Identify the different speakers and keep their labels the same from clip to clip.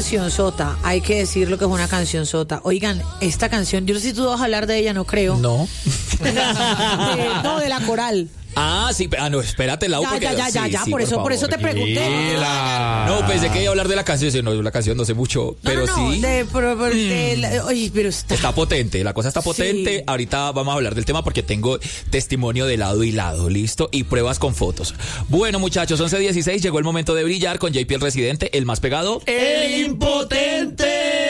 Speaker 1: canción sota, hay que decir lo que es una canción sota. Oigan, esta canción, yo no sé si tú vas a hablar de ella, no creo.
Speaker 2: No.
Speaker 1: De la coral.
Speaker 2: Ah, sí, no, espérate, Lau.
Speaker 1: Ya, por eso te pregunté.
Speaker 2: No, pensé que iba a hablar de la canción. No, la canción no sé mucho, pero sí.
Speaker 1: Oye, pero
Speaker 2: está potente, la cosa está potente. Sí. Ahorita vamos a hablar del tema porque tengo testimonio de lado y lado, ¿listo? Y pruebas con fotos. Bueno, muchachos, 11:16, llegó el momento de brillar con JP el residente, el más pegado.
Speaker 3: ¡El impotente!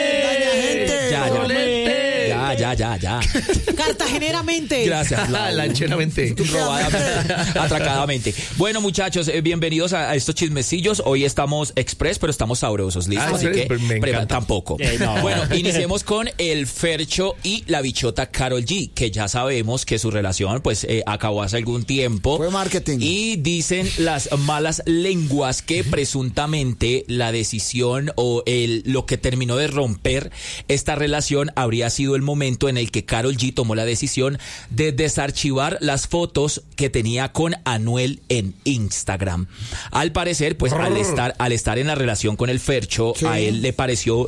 Speaker 2: Ya.
Speaker 1: Cartageneramente.
Speaker 2: Gracias.
Speaker 3: Lancheramente.
Speaker 2: Atracadamente. Bueno, muchachos, bienvenidos a estos chismecillos. Hoy estamos express, pero estamos sabrosos, ¿listo? Así que tampoco.
Speaker 3: No.
Speaker 2: Bueno, iniciemos con el Fercho y la bichota Karol G, que ya sabemos que su relación pues acabó hace algún tiempo.
Speaker 4: Fue marketing.
Speaker 2: Y dicen las malas lenguas que presuntamente la decisión o lo que terminó de romper esta relación habría sido el momento en el que Karol G tomó la decisión de desarchivar las fotos que tenía con Anuel en Instagram. Al parecer, pues al estar en la relación con el Fercho, sí, a él le pareció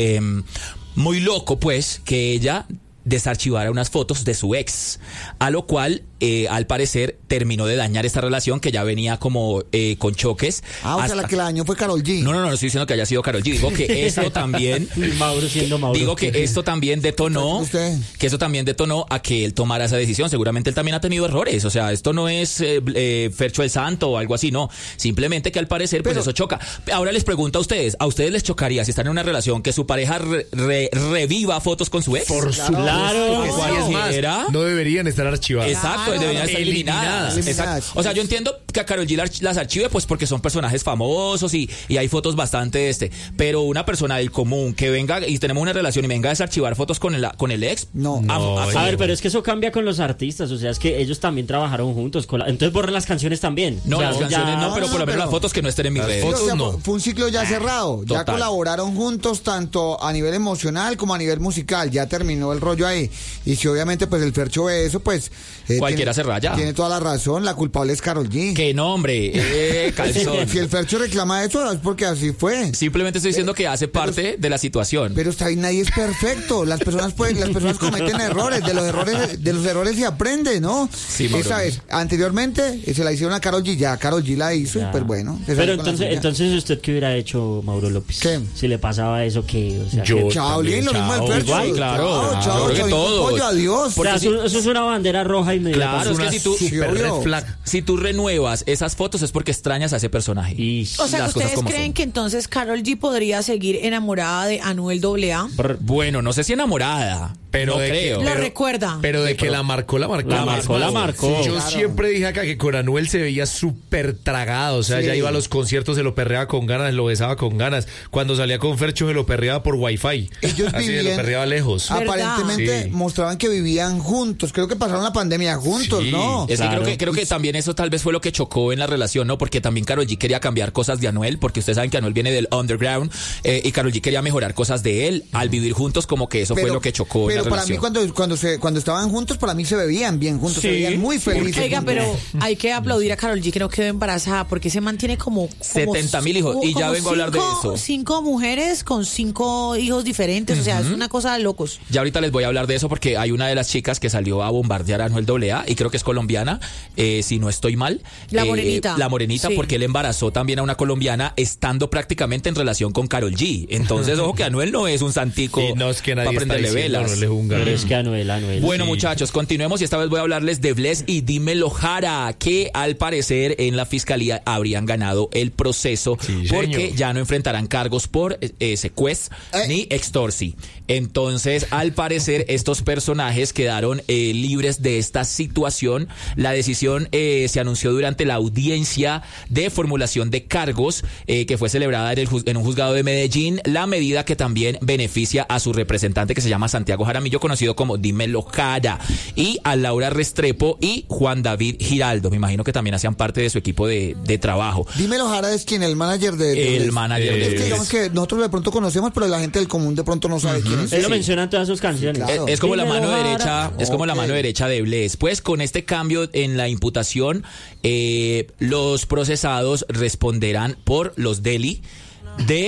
Speaker 2: muy loco, pues, que ella desarchivara unas fotos de su ex, a lo cual al parecer terminó de dañar esta relación que ya venía como con choques.
Speaker 4: O sea, la que la dañó fue Karol G.
Speaker 2: No estoy diciendo que haya sido Karol G, digo que esto también
Speaker 3: Mauro siendo Mauro.
Speaker 2: Digo que esto también detonó a que él tomara esa decisión. Seguramente él también ha tenido errores, o sea, esto no es Fercho el Santo o algo así, no, simplemente que al parecer pues eso choca. Ahora les pregunto a ustedes les chocaría si están en una relación que su pareja reviva fotos con su ex?
Speaker 3: Por
Speaker 2: Claro,
Speaker 3: no deberían estar archivadas.
Speaker 2: Exacto, deberían estar eliminadas. Exacto. O sea, yo entiendo que a Karol G las archive pues porque son personajes famosos y hay fotos bastante pero una persona del común que venga y tenemos una relación y venga a desarchivar fotos con el ex.
Speaker 4: No.
Speaker 3: A ver, pero es que eso cambia con los artistas, o sea, es que ellos también trabajaron juntos. Entonces borren las canciones también.
Speaker 2: No, o sea, las canciones no, pero por lo menos las fotos que no estén en mis redes.
Speaker 4: Fotos, no. Fue un ciclo ya cerrado. Ya colaboraron juntos tanto a nivel emocional como a nivel musical. Ya terminó el rollo ahí. Y si obviamente pues el Fercho ve eso, pues
Speaker 2: cualquiera se raya.
Speaker 4: Tiene toda la razón, la culpable es Karol G.
Speaker 2: ¡Qué nombre! Calzón.
Speaker 4: Si el Fercho reclama eso es porque así fue.
Speaker 2: Simplemente estoy diciendo que hace parte de la situación.
Speaker 4: Pero está ahí, nadie es perfecto. Las personas cometen errores. De los errores se aprende, ¿no?
Speaker 2: Sí,
Speaker 4: esa es. Anteriormente se la hicieron a Karol G, ya Karol G la hizo, pues bueno.
Speaker 3: Pero entonces ¿usted qué hubiera hecho, Mauro López?
Speaker 4: ¿Qué?
Speaker 3: Si le pasaba eso, ¿qué? O sea,
Speaker 4: yo también, lo mismo el Fercho.
Speaker 2: Igual, claro.
Speaker 4: Chao,
Speaker 2: que todo.
Speaker 4: Adiós.
Speaker 3: O sea, eso es una bandera roja inmediata.
Speaker 2: Claro, es que si tú renuevas esas fotos es porque extrañas a ese personaje.
Speaker 1: O sea, ¿ustedes creen que entonces Karol G podría seguir enamorada de Anuel AA?
Speaker 2: Bueno, no sé si enamorada, pero no creo.
Speaker 1: Lo recuerda.
Speaker 3: Pero de que la marcó.
Speaker 2: La marcó.
Speaker 3: Sí, yo siempre dije acá que con Anuel se veía súper tragado. O sea, ya iba a los conciertos, se lo perreaba con ganas, lo besaba con ganas. Cuando salía con Fercho, se lo perreaba por Wi-Fi.
Speaker 4: Ellos
Speaker 3: así
Speaker 4: vivían,
Speaker 3: se lo perreaba lejos.
Speaker 4: Aparentemente mostraban que vivían juntos. Creo que pasaron la pandemia juntos, ¿no?
Speaker 2: Es que creo que también eso tal vez fue lo que chocó en la relación, ¿no? Porque también Karol G quería cambiar cosas de Anuel, porque ustedes saben que Anuel viene del underground, y Karol G quería mejorar cosas de él. Al vivir juntos, como que eso fue lo que chocó en la relación.
Speaker 4: Pero para mí, cuando estaban juntos, para mí se veían bien juntos, se veían muy felices.
Speaker 1: Oiga, pero hay que aplaudir a Karol G que no quedó embarazada, porque se mantiene como
Speaker 2: 70,000 hijos, y ya vengo a hablar de eso.
Speaker 1: 5 mujeres con 5 hijos diferentes, o sea, es una cosa de locos.
Speaker 2: Ya ahorita les voy a hablar de eso, porque hay una de las chicas que salió a bombardear a Anuel AA, y creo que es colombiana, si no estoy mal.
Speaker 1: La morenita,
Speaker 2: sí. Porque él embarazó también a una colombiana estando prácticamente en relación con Karol G. Entonces, ojo que Anuel no es un santico para prenderle velas.
Speaker 3: Pero es que Anuel.
Speaker 2: Bueno, muchachos, continuemos y esta vez voy a hablarles de Bless y Dímelo Jara, que al parecer en la fiscalía habrían ganado el proceso porque ya no enfrentarán cargos por secuestro ni extorsi. Entonces, al parecer, estos personajes quedaron libres de esta situación. La decisión se anunció durante la audiencia de formulación de cargos que fue celebrada en un juzgado de Medellín. La medida que también beneficia a su representante, que se llama Santiago Jaramillo, conocido como Dímelo Jara, y a Laura Restrepo y Juan David Giraldo. Me imagino que también hacían parte de su equipo de trabajo.
Speaker 4: Dímelo Jara es quien, el manager de
Speaker 2: el manager de
Speaker 4: es que digamos que nosotros de pronto conocemos, pero la gente del común de pronto no sabe quién es.
Speaker 3: Él lo menciona en todas sus canciones.
Speaker 4: Claro.
Speaker 2: Es como la mano
Speaker 3: Dímelo
Speaker 2: derecha,
Speaker 3: Jara.
Speaker 2: es como la mano derecha de Bless. Pues con este cambio en la imputación, los procesados responderán por los deli de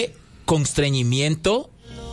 Speaker 2: constreñimiento,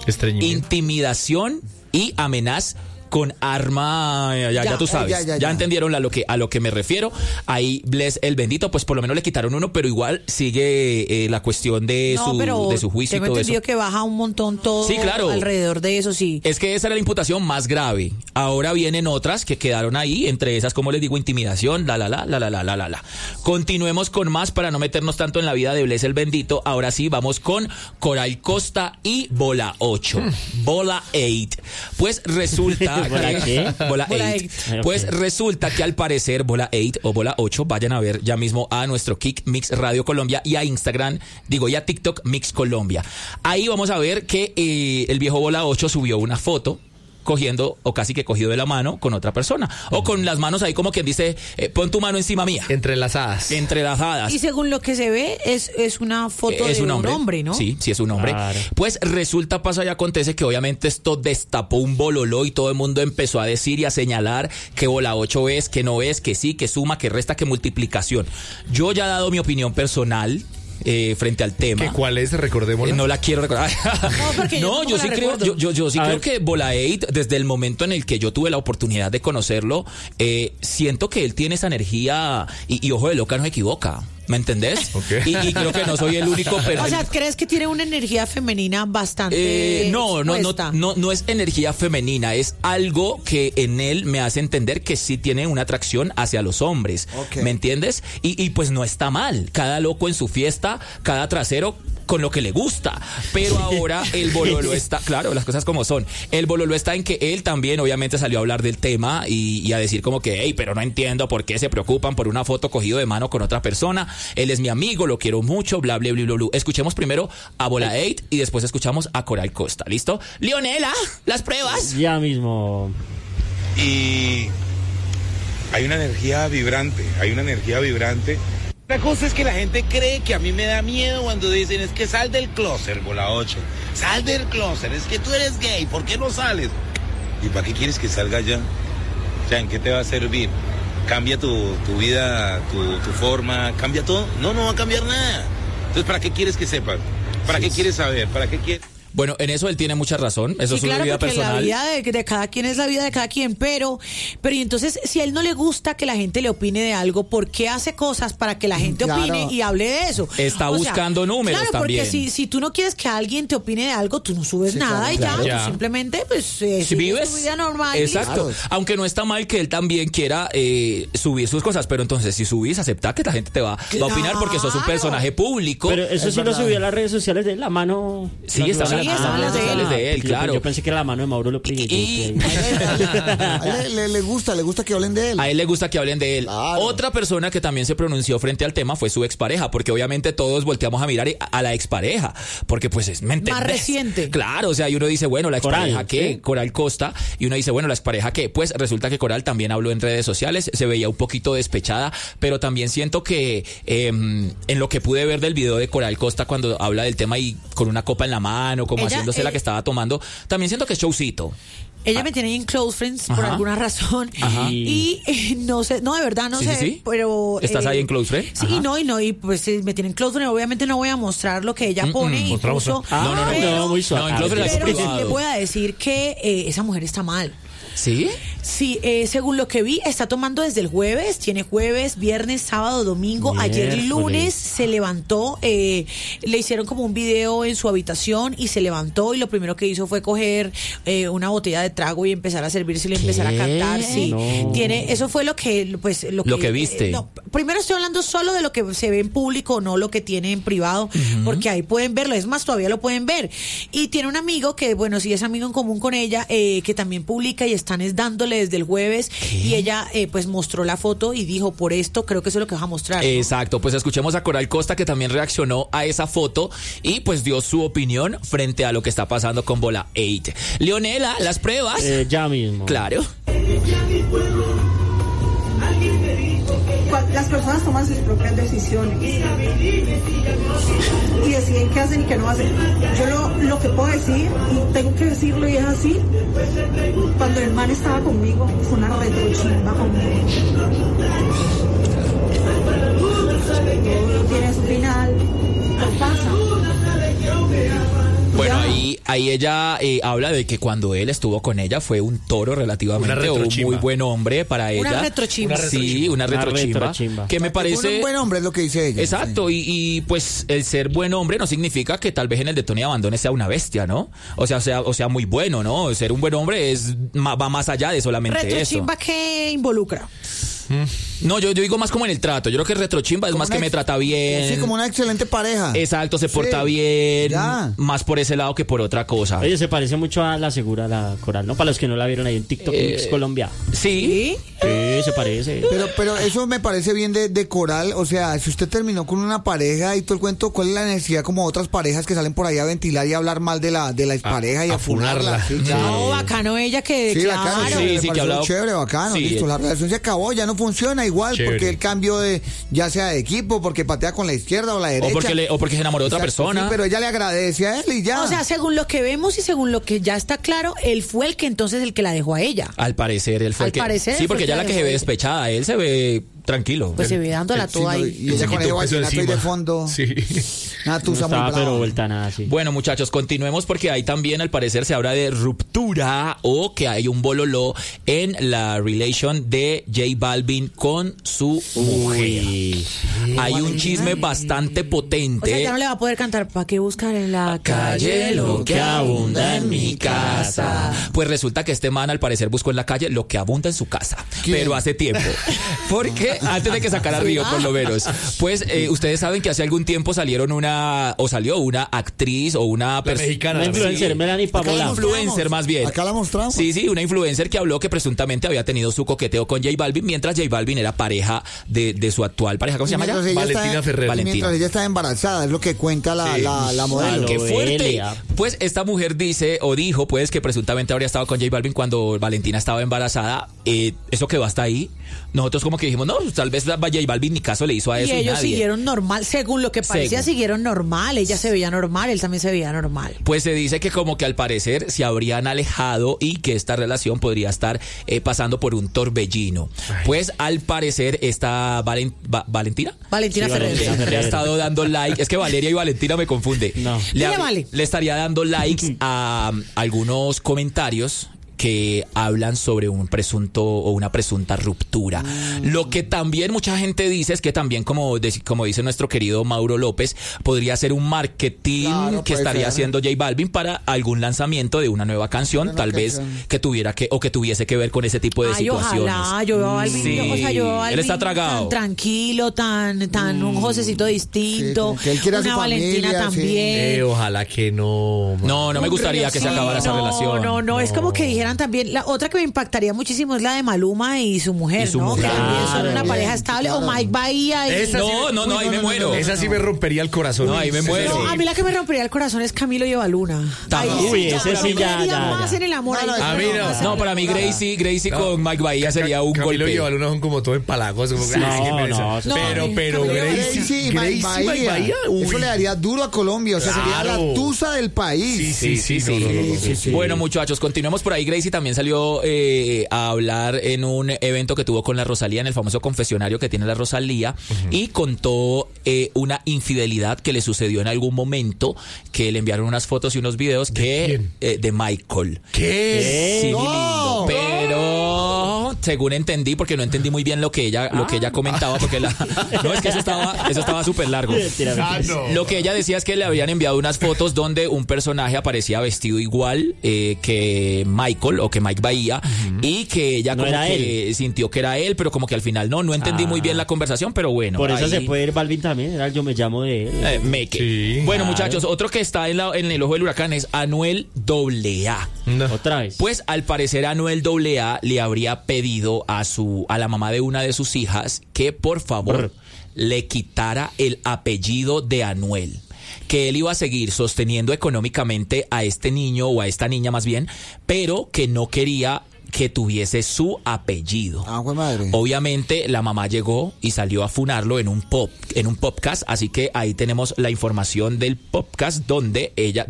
Speaker 2: intimidación y amenaza con arma, ya tú sabes, ya entendieron a lo que me refiero. Ahí Bless el bendito, pues por lo menos le quitaron uno, pero igual sigue la cuestión de su juicio y todo eso.
Speaker 1: Tengo entendido que baja un montón todo alrededor de eso, sí.
Speaker 2: Es que esa era la imputación más grave. Ahora vienen otras que quedaron ahí, entre esas, como les digo, intimidación, la. Continuemos con más para no meternos tanto en la vida de Bless el bendito. Ahora sí, vamos con Coral Costa y Bola 8. Bola 8. Pues resulta... Bola 8. Pues resulta que al parecer Bola 8 o Bola 8, vayan a ver ya mismo a nuestro Kick Mix Radio Colombia y a Instagram, y a TikTok Mix Colombia. Ahí vamos a ver que el viejo Bola 8 subió una foto cogiendo o casi que cogido de la mano con otra persona, o con las manos ahí como quien dice, pon tu mano encima mía.
Speaker 3: Entrelazadas.
Speaker 1: Y según lo que se ve, es una foto de un hombre, ¿no?
Speaker 2: Sí, es un hombre. Claro. Pues resulta, pasa y acontece que obviamente esto destapó un bololó y todo el mundo empezó a decir y a señalar que Bola 8 es, que no es, que sí, que suma, que resta, que multiplicación. Yo ya he dado mi opinión personal frente al tema.
Speaker 3: ¿Qué cuál es? Recordémosla.
Speaker 2: No la quiero recordar. No, yo sí creo que Bola 8, desde el momento en el que yo tuve la oportunidad de conocerlo, siento que él tiene esa energía y ojo de loca no se equivoca. ¿Me entendés?
Speaker 3: Okay.
Speaker 2: Y creo que no soy el único.
Speaker 1: Pero... O sea, ¿crees que tiene una energía femenina bastante
Speaker 2: no es energía femenina, es algo que en él me hace entender que sí tiene una atracción hacia los hombres. Okay. ¿Me entiendes? Y pues no está mal. Cada loco en su fiesta, cada trasero con lo que le gusta, pero ahora el bololo está, claro, las cosas como son, el bololo está en que él también obviamente salió a hablar del tema y a decir como que, hey, pero no entiendo por qué se preocupan por una foto cogido de mano con otra persona, él es mi amigo, lo quiero mucho, bla, bla, bla, bla, bla. Escuchemos primero a Bola 8 y después escuchamos a Coral Costa, ¿listo? Leonela, las pruebas.
Speaker 5: Ya mismo.
Speaker 6: Y hay una energía vibrante. La cosa es que la gente cree que a mí me da miedo cuando dicen, es que sal del closet, Bola 8. Sal del closet, es que tú eres gay, ¿por qué no sales? ¿Y para qué quieres que salga ya? O sea, ¿en qué te va a servir? ¿Cambia tu vida, tu forma? ¿Cambia todo? No va a cambiar nada. Entonces, ¿para qué quieres que sepan? ¿Para qué quieres saber? ¿Para qué quieres...?
Speaker 2: Bueno, en eso él tiene mucha razón, eso es una vida personal.
Speaker 1: La vida de cada quien es la vida de cada quien, pero y entonces si a él no le gusta que la gente le opine de algo, ¿por qué hace cosas para que la gente opine y hable de eso?
Speaker 2: Está buscando números también.
Speaker 1: Porque si tú no quieres que alguien te opine de algo, tú no subes nada y ya. Tú simplemente si vives tu vida normal.
Speaker 2: Exacto, aunque no está mal que él también quiera subir sus cosas, pero entonces si subís, acepta que la gente te va a opinar porque sos un personaje público.
Speaker 5: Pero eso sí lo subió a las redes sociales de la mano.
Speaker 2: Sí, está
Speaker 1: estaban las
Speaker 2: de él, claro.
Speaker 5: Yo pensé que era la mano de Mauro López.
Speaker 4: A él le gusta que hablen de él.
Speaker 2: A él le gusta que hablen de él. Claro. Otra persona que también se pronunció frente al tema fue su expareja, porque obviamente todos volteamos a mirar a la expareja, porque pues es
Speaker 1: más reciente.
Speaker 2: Claro, o sea, y uno dice, bueno, la expareja ¿qué? Coral Costa, y uno dice, bueno, la expareja ¿qué? Pues resulta que Coral también habló en redes sociales, se veía un poquito despechada, pero también siento que en lo que pude ver del video de Coral Costa cuando habla del tema y con una copa en la mano, como haciéndose la que estaba tomando, también siento que es showcito.
Speaker 1: Ella me tiene en Close Friends por alguna razón. Y no sé, no, de verdad no sé.
Speaker 2: Sí.
Speaker 1: Pero
Speaker 2: ¿estás ahí en Close Friends?
Speaker 1: Sí, y pues me tiene en Close Friends. Obviamente no voy a mostrar lo que ella pone. Incluso,
Speaker 2: no, muy suave.
Speaker 1: No, en Close Friends pero sí le voy a decir que esa mujer está mal.
Speaker 2: ¿Sí?
Speaker 1: Sí, según lo que vi, está tomando desde el jueves, tiene jueves, viernes, sábado, domingo, ayer lunes se levantó, le hicieron como un video en su habitación y se levantó y lo primero que hizo fue coger una botella de trago y empezar a servirse y empezar a cantar, sí. No. Eso fue lo que
Speaker 2: viste.
Speaker 1: Primero estoy hablando solo de lo que se ve en público, no lo que tiene en privado, porque ahí pueden verlo, es más, todavía lo pueden ver. Y tiene un amigo que, bueno, sí es amigo en común con ella, que también publica y están dándole desde el jueves. ¿Qué? Y ella pues mostró la foto y dijo, por esto creo que eso es lo que vas a mostrar, ¿no?
Speaker 2: Exacto, pues escuchemos a Coral Costa, que también reaccionó a esa foto y pues dio su opinión frente a lo que está pasando con Bola 8. Leonela, las pruebas.
Speaker 5: Ya mismo.
Speaker 2: Claro.
Speaker 7: Las personas toman sus propias decisiones y deciden qué hacen y qué no hacen. Yo lo que puedo decir, y tengo que decirlo y es así, cuando el man estaba conmigo fue una retrochimba conmigo. Todo tiene su final, pasa.
Speaker 2: Bueno, ahí ella habla de que cuando él estuvo con ella fue un toro relativamente, un muy buen hombre para ella.
Speaker 1: Una retrochimba.
Speaker 2: Sí, una retrochimba. Que me parece...
Speaker 4: Un buen hombre es lo que dice ella.
Speaker 2: Exacto,
Speaker 4: sí.
Speaker 2: y pues el ser buen hombre no significa que tal vez en el de Tony Abandone sea una bestia, ¿no? O sea muy bueno, ¿no? Ser un buen hombre va más allá de solamente eso.
Speaker 1: ¿Retrochimba qué involucra?
Speaker 2: No, yo digo más como en el trato. Yo creo que retrochimba es más que me trata bien.
Speaker 4: Sí, como una excelente pareja.
Speaker 2: Exacto, se porta bien.
Speaker 4: Ya.
Speaker 2: Más por ese lado que por otra cosa.
Speaker 5: Oye, se parece mucho a la Segura, la Coral, ¿no? Para los que no la vieron ahí en TikTok, en Mix Colombia.
Speaker 2: Sí.
Speaker 5: Sí, se parece.
Speaker 4: Pero eso me parece bien de Coral. O sea, si usted terminó con una pareja y todo el cuento, ¿cuál es la necesidad como otras parejas que salen por ahí a ventilar y a hablar mal de la pareja y a funarla? Sí,
Speaker 1: No, bacano ella que...
Speaker 4: Sí,
Speaker 1: claro.
Speaker 4: bacano,
Speaker 2: Sí, que ha hablado.
Speaker 4: Chévere, bacano,
Speaker 2: Sí.
Speaker 4: listo, la relación se acabó, ya no funciona igual,
Speaker 3: Chévere.
Speaker 4: porque el cambio de, ya sea de equipo, porque patea con la izquierda o la derecha.
Speaker 2: O porque se enamoró de otra
Speaker 4: Exacto,
Speaker 2: persona.
Speaker 4: sí, pero ella le agradece a él y ya.
Speaker 1: O sea, según lo que vemos y según lo que ya está claro, él fue el que la dejó a ella.
Speaker 2: Al parecer, él fue el que...
Speaker 1: parecer,
Speaker 2: Sí,
Speaker 1: él
Speaker 2: porque
Speaker 1: fue
Speaker 2: ella
Speaker 1: el
Speaker 2: la
Speaker 1: que
Speaker 2: que se ve
Speaker 1: dejó.
Speaker 2: despechada. Él se ve tranquilo.
Speaker 1: Pues se ve dándola
Speaker 4: Sí,
Speaker 1: toda
Speaker 4: no,
Speaker 1: ahí.
Speaker 4: y ella con el
Speaker 3: Peso
Speaker 4: vallenato ahí de
Speaker 3: encima.
Speaker 4: fondo.
Speaker 3: Sí.
Speaker 4: Una
Speaker 5: No
Speaker 4: tusa muy
Speaker 5: estaba pero
Speaker 4: brava.
Speaker 5: vuelta a nada así.
Speaker 2: Bueno, muchachos, continuemos porque ahí también al parecer se habla de ruptura o que hay un bololó en la relation de J Balvin con su mujer. Hay un chisme bastante potente.
Speaker 1: O sea, ya no le va a poder cantar ¿pa' qué buscar en la
Speaker 2: Calle lo que abunda en mi casa. Pues resulta que este man al parecer buscó en la calle lo que abunda en su casa.
Speaker 4: ¿Quién?
Speaker 2: Pero hace tiempo. Porque antes de que sacara Río, por lo menos. Pues ustedes saben que hace algún tiempo salió una actriz o una
Speaker 3: La mexicana.
Speaker 5: Una
Speaker 3: la
Speaker 5: influencer,
Speaker 3: mexicana.
Speaker 5: Melanie Pamola.
Speaker 2: influencer más bien.
Speaker 4: Acá la mostramos.
Speaker 2: Sí, una influencer que habló que presuntamente había tenido su coqueteo con J Balvin mientras J Balvin era pareja de su actual pareja. ¿Cómo se llama
Speaker 4: Mientras
Speaker 2: ella?
Speaker 4: ella
Speaker 3: Valentina
Speaker 4: está-
Speaker 3: Ferrer.
Speaker 2: Valentina.
Speaker 4: Mientras ella está embarazada, es lo que cuenta la modelo.
Speaker 2: ¡Qué fuerte!
Speaker 5: Noelia.
Speaker 2: Pues esta mujer dice o dijo pues que presuntamente habría estado con J Balvin cuando Valentina estaba embarazada. Eso quedó hasta ahí. Nosotros como que dijimos, no, tal vez J Balvin ni caso le hizo a
Speaker 1: Y
Speaker 2: eso.
Speaker 1: ellos
Speaker 2: nadie.
Speaker 1: siguieron normal, según lo que parecía,
Speaker 2: Según.
Speaker 1: siguieron normal. Ella se veía normal, él también se veía normal.
Speaker 2: Pues se dice que como que al parecer se habrían alejado y que esta relación podría estar pasando por un torbellino. Pues al parecer esta Valentina.
Speaker 1: Valentina
Speaker 5: Sí,
Speaker 1: Ferrer.
Speaker 5: Valentina Ferrer.
Speaker 2: Le ha estado dando like. Es que Valeria y Valentina me confunde.
Speaker 5: No.
Speaker 1: Ella vale.
Speaker 2: Le estaría dando likes a algunos comentarios que hablan sobre un presunto o una presunta ruptura. Lo que también mucha gente dice es que también, como dice nuestro querido Mauro López, podría ser un marketing
Speaker 4: Claro,
Speaker 2: que
Speaker 4: puede
Speaker 2: estaría
Speaker 4: ser.
Speaker 2: haciendo J Balvin para algún lanzamiento de una nueva canción,
Speaker 4: Una
Speaker 2: tal vez
Speaker 4: canción.
Speaker 2: que tuviese que ver con ese tipo de
Speaker 1: Ay,
Speaker 2: situaciones.
Speaker 1: ojalá, yo veo a Balvin,
Speaker 2: Sí,
Speaker 1: o sea, yo veo a
Speaker 2: él
Speaker 1: Balvin
Speaker 2: está tragado.
Speaker 1: tan tranquilo, tan un Josecito distinto,
Speaker 4: Sí, que él quiera a su
Speaker 1: una Valentina
Speaker 4: familia, sí.
Speaker 1: también.
Speaker 3: Ojalá que no.
Speaker 2: No me gustaría que se
Speaker 1: Sí,
Speaker 2: acabara esa relación.
Speaker 1: No, es como que dijeran también, la otra que me impactaría muchísimo es la de Maluma y su mujer,
Speaker 2: Y su
Speaker 1: ¿no?
Speaker 2: mujer.
Speaker 1: Que también son
Speaker 5: Claro,
Speaker 1: una pareja
Speaker 4: bien,
Speaker 1: estable,
Speaker 4: claro.
Speaker 1: o Mike Bahía y...
Speaker 3: Esa sí-
Speaker 2: No, ahí me muero.
Speaker 3: Esa sí me rompería el corazón.
Speaker 2: No, ahí me muero.
Speaker 1: No, a mí la que me rompería el corazón es Camilo y Evaluna.
Speaker 5: Uy, ese sí, ya,
Speaker 1: creería
Speaker 5: ya,
Speaker 1: más
Speaker 5: ya.
Speaker 1: en el amor.
Speaker 4: No,
Speaker 1: ahí
Speaker 4: a
Speaker 3: mí no.
Speaker 1: más en
Speaker 2: No,
Speaker 1: el
Speaker 2: para mí
Speaker 1: amor.
Speaker 2: Gracie
Speaker 3: No.
Speaker 2: con Mike Bahía sería un
Speaker 3: Camilo
Speaker 2: golpe.
Speaker 3: y Baluna son como todo empalagos. Como,
Speaker 5: No,
Speaker 3: ay, qué pereza.
Speaker 5: no,
Speaker 3: pero
Speaker 1: Camilo y
Speaker 3: Gracie,
Speaker 4: Mike Bahía.
Speaker 3: uy.
Speaker 4: Eso le daría duro a Colombia. O sea, sería
Speaker 3: Claro.
Speaker 4: la tusa del país.
Speaker 3: Sí. No.
Speaker 2: Bueno, muchachos, continuemos por ahí. Gracie también salió a hablar en un evento que tuvo con la Rosalía, en el famoso confesionario que tiene la Rosalía, y contó una infidelidad que le sucedió en algún momento, que le enviaron unas fotos y unos videos de Michael.
Speaker 3: ¿Qué?
Speaker 2: Sí,
Speaker 4: No.
Speaker 2: lindo. Pero según entendí, porque no entendí muy bien lo que ella comentaba, porque no, es que eso estaba súper largo. Lo que ella decía es que le habían enviado unas fotos donde un personaje aparecía vestido igual que Michael o que Mike Bahía, y que ella
Speaker 5: No
Speaker 2: como
Speaker 5: era
Speaker 2: que sintió que era él, pero como que al final no entendí muy bien la conversación, pero bueno.
Speaker 5: Por eso
Speaker 2: ahí-
Speaker 5: se puede ir Balvin también, era el Yo Me Llamo de él.
Speaker 2: Meque.
Speaker 3: Sí.
Speaker 2: Bueno,
Speaker 5: Claro.
Speaker 2: muchachos, otro que está en el ojo del huracán es Anuel AA.
Speaker 3: No.
Speaker 5: Otra vez.
Speaker 2: Pues al parecer Anuel AA le habría pedido a la mamá de una de sus hijas que por favor le quitara el apellido de Anuel, que él iba a seguir sosteniendo económicamente a este niño o a esta niña más bien, pero que no quería que tuviese su apellido.
Speaker 4: Madre.
Speaker 2: Obviamente la mamá llegó y salió a funarlo en un podcast, así que ahí tenemos la información del podcast donde ella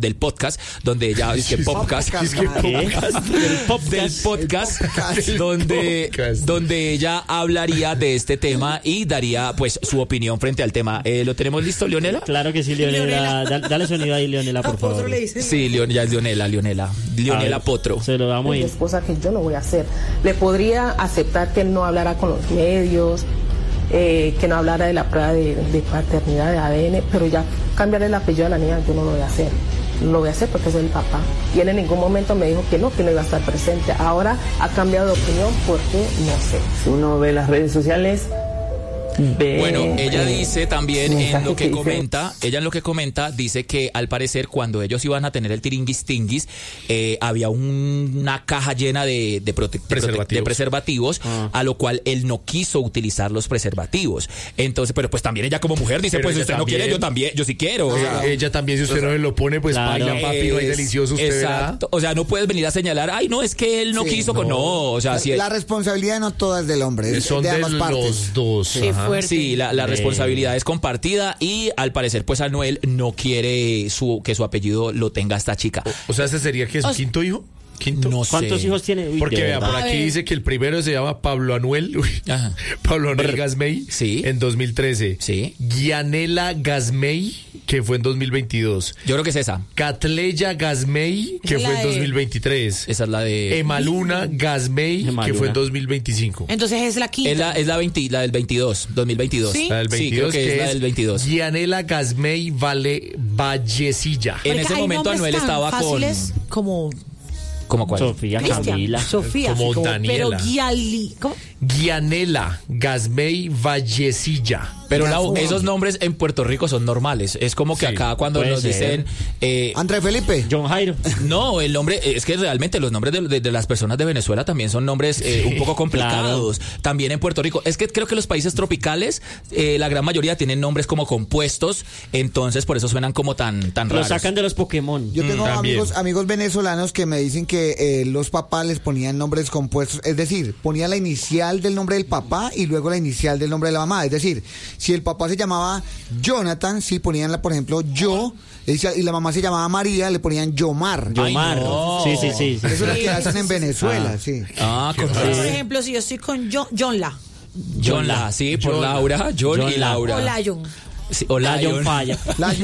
Speaker 2: donde ella hablaría de este tema y daría pues su opinión frente al tema. ¿Lo tenemos listo, Leonela?
Speaker 5: Claro que sí, Leonela. Dale sonido ahí, Leonela, por favor.
Speaker 2: Sí, ya es Leonela Potro.
Speaker 5: Se lo damos ahí.
Speaker 8: Es cosa que yo no voy a hacer. Le podría aceptar que él no hablara con los medios, que no hablara de la prueba de paternidad de ADN, pero ya cambiar el apellido a la niña yo no lo voy a hacer. No lo voy a hacer porque es el papá. Y él en ningún momento me dijo que no iba a estar presente. Ahora ha cambiado de opinión porque no sé. Si uno ve las redes sociales...
Speaker 2: Bueno, ella dice también en lo que comenta, dice que al parecer cuando ellos iban a tener el tiringuis-tinguis, había una caja llena de preservativos, a lo cual él no quiso utilizar los preservativos. Entonces, pero pues también ella como mujer dice, pues si usted no quiere, yo sí quiero.
Speaker 3: Ella también, si usted no se lo pone, pues baila, papi, baila delicioso, usted
Speaker 2: exacto, verá. O sea, no puedes venir a señalar, ay, no, es que él no quiso, no, o sea,
Speaker 4: la responsabilidad no toda es del hombre,
Speaker 3: son de ambas partes. Los dos.
Speaker 2: Sí. Sí, la responsabilidad es compartida y al parecer pues Anuel no quiere que su apellido lo tenga esta chica.
Speaker 3: O sea, ¿ese sería que es su quinto hijo?
Speaker 2: No sé.
Speaker 5: ¿Cuántos hijos tiene?
Speaker 3: Porque vea, por aquí dice que el primero se llama Pablo Anuel. Pablo Anuel Gasmey.
Speaker 2: Sí.
Speaker 3: En 2013.
Speaker 2: Sí.
Speaker 3: Gianela Gasmey, que fue en 2022.
Speaker 2: Yo creo que es esa.
Speaker 3: Catleya Gasmey, que fue en 2023.
Speaker 2: Esa es la de...
Speaker 3: Emaluna Gasmey, que fue en 2025.
Speaker 1: Entonces es la quinta.
Speaker 2: Es la del 22, 2022.
Speaker 1: ¿Sí?
Speaker 3: La del 22,
Speaker 2: sí, creo que es la del 22.
Speaker 3: Gianela Gasmey Vallecilla.
Speaker 2: En ese momento Anuel estaba
Speaker 1: como...
Speaker 2: ¿Cómo cuál?
Speaker 5: Sofía, Camila.
Speaker 1: Sofía,
Speaker 3: como Daniela.
Speaker 1: Pero
Speaker 3: Gianela Gasmey Vallecilla.
Speaker 2: Pero esos nombres en Puerto Rico son normales. Es como que acá cuando nos dicen...
Speaker 4: André Felipe.
Speaker 5: John Jairo.
Speaker 2: No, el nombre... Es que realmente los nombres de las personas de Venezuela también son nombres un poco complicados. Claro. También en Puerto Rico. Es que creo que los países tropicales, la gran mayoría tienen nombres como compuestos. Entonces por eso suenan como tan raros.
Speaker 5: Lo sacan de los Pokémon.
Speaker 4: Yo tengo amigos venezolanos que me dicen que los papás les ponían nombres compuestos. Es decir, ponían la inicial del nombre del papá y luego la inicial del nombre de la mamá. Es decir, si el papá se llamaba Jonathan, sí ponían, por ejemplo, yo, y la mamá se llamaba María, le ponían Yomar.
Speaker 5: Yomar.
Speaker 2: No.
Speaker 5: Sí.
Speaker 4: Eso es lo que hacen en Venezuela, sí.
Speaker 1: Por ejemplo, si yo estoy con Jonla,
Speaker 2: sí, por Laura, John y Laura.
Speaker 1: Hola, John.
Speaker 2: Sí, o Lion Falla.
Speaker 3: La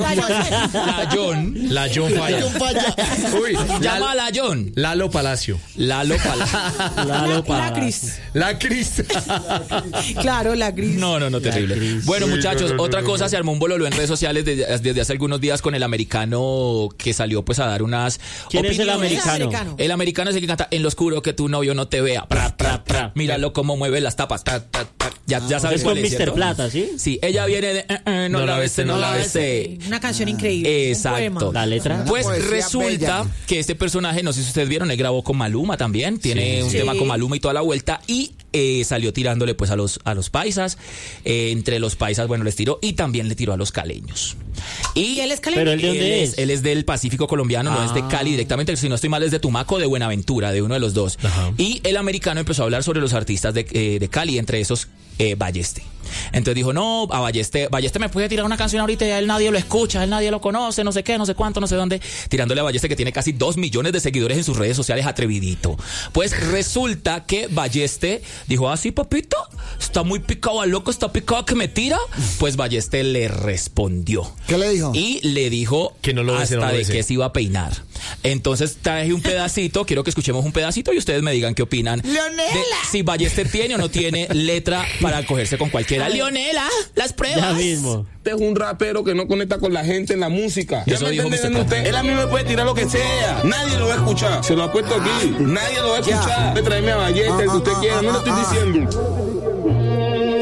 Speaker 3: John Falla.
Speaker 2: Uy, llama a la John.
Speaker 3: Lalo Palacio.
Speaker 1: La Cris.
Speaker 3: La Cris.
Speaker 1: Claro, la Cris.
Speaker 2: No, terrible. Bueno, muchachos, otra cosa, se armó un bololo en redes sociales desde hace algunos días con el americano que salió pues a dar unas
Speaker 5: ¿Quién
Speaker 2: opiniones.
Speaker 5: es el americano?
Speaker 2: El americano es el que canta En lo oscuro que tu novio no te vea. Míralo cómo mueve las tapas. Ya sabes cuál es,
Speaker 5: Mr. Plata, ¿sí?
Speaker 2: Sí, ella viene de no la besé.
Speaker 1: Una canción increíble.
Speaker 2: Exacto.
Speaker 5: La letra.
Speaker 2: Pues resulta que este personaje, no sé si ustedes vieron, él grabó con Maluma también. Tiene un tema con Maluma y toda la vuelta. Y salió tirándole pues a los paisas. Entre los paisas, bueno, les tiró. Y también le tiró a los caleños.
Speaker 1: ¿Y él es caleño?
Speaker 5: ¿Pero él de dónde es?
Speaker 2: Él es del Pacífico colombiano, no es de Cali directamente. Si no estoy mal, es de Tumaco, de Buenaventura, de uno de los dos. Ajá. Y el americano empezó a hablar sobre los artistas de Cali, entre esos Balleste. Entonces dijo, no, a Balleste me puede tirar una canción ahorita y a él nadie lo escucha, a él nadie lo conoce, no sé qué, no sé cuánto, no sé dónde, tirándole a Balleste que tiene casi 2 millones de seguidores en sus redes sociales, atrevidito. Pues resulta que Balleste dijo, sí, papito, está muy picado al loco, está picado que me tira. Pues Balleste le respondió.
Speaker 4: ¿Qué le dijo?
Speaker 2: Y le dijo
Speaker 3: que no lo
Speaker 2: hasta
Speaker 3: no lo
Speaker 2: de que se iba a peinar. Entonces traje un pedacito, quiero que escuchemos un pedacito y ustedes me digan qué opinan.
Speaker 1: ¡Leonela!
Speaker 2: De si Ballester tiene o no tiene letra para cogerse con cualquiera. Leonela, las pruebas.
Speaker 5: Ya mismo.
Speaker 6: Usted es un rapero que no conecta con la gente en la música.
Speaker 2: Eso dijo
Speaker 6: usted. Él a mí me puede tirar lo que sea. Nadie lo va a escuchar. Se lo apuesto aquí. Nadie lo va a escuchar. Tráeme a Ballester, el que usted quiera. No le estoy diciendo.